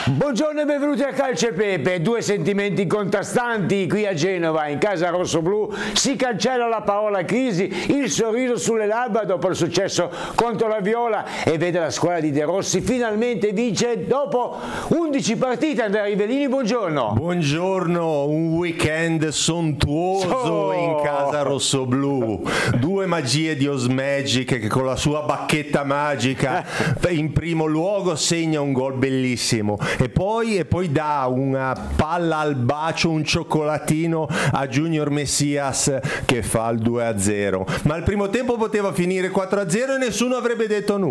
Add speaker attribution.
Speaker 1: Buongiorno e benvenuti a Calcio e Pepe, due sentimenti contrastanti qui a Genova, in casa rossoblù si cancella la parola crisi, il sorriso sulle labbra dopo il successo contro la Viola e vede la squadra di De Rossi finalmente vince dopo 11 partite. Andrea Rivellini, buongiorno.
Speaker 2: Buongiorno, un weekend sontuoso in casa rossoblù, due magie di Osmagic che con la sua bacchetta magica in primo luogo segna un gol bellissimo e poi dà una palla al bacio, un cioccolatino a Junior Messias che fa il 2-0, ma il primo tempo poteva finire 4-0 e nessuno avrebbe detto nulla.